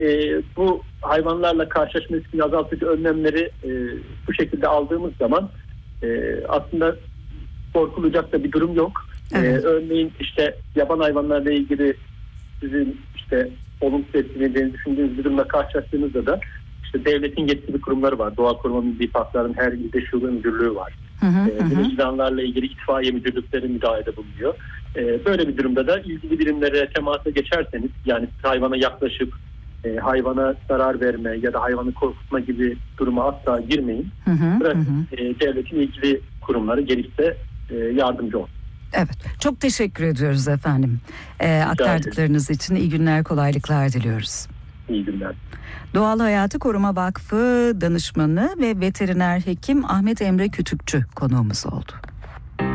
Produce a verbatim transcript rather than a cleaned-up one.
e, bu hayvanlarla karşılaşma riskini azaltıcı önlemleri e, bu şekilde aldığımız zaman e, aslında korkulacak da bir durum yok. Evet. E, örneğin işte yaban hayvanlarla ilgili sizin işte olumsuz etkilediğini düşündüğünüz bir durumla karşılaştığınızda da işte devletin yetkili kurumları var. Doğa Koruma Milli Parkların her ilde şube müdürlüğü var. Denizcilanlarla e, ilgili itfaiye müdürlükleri müdahalede bulunuyor. E, böyle bir durumda da ilgili birimlere temasa geçerseniz, yani hayvana yaklaşıp e, hayvana zarar verme ya da hayvanı korkutma gibi duruma asla girmeyin. Hı hı, Bırakın hı. E, devletin ilgili kurumları gelirse e, yardımcı olun. Evet, çok teşekkür ediyoruz efendim. E, aktardıklarınız için iyi günler, kolaylıklar diliyoruz. İyi günler. Doğal Hayatı Koruma Vakfı danışmanı ve veteriner hekim Ahmet Emre Kütükçü konuğumuz oldu.